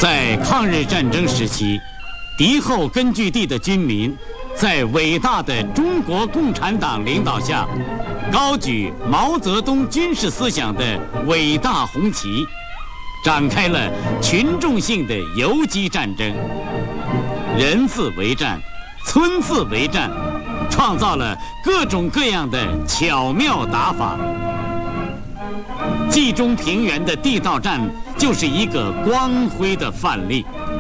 在抗日战争时期，敌后根据地的军民在伟大的中国共产党领导下，高举毛泽东军事思想的伟大红旗，展开了群众性的游击战争。人自为战，村自为战，创造了各种各样的巧妙打法。冀中平原的地道战就是一个光辉的范例。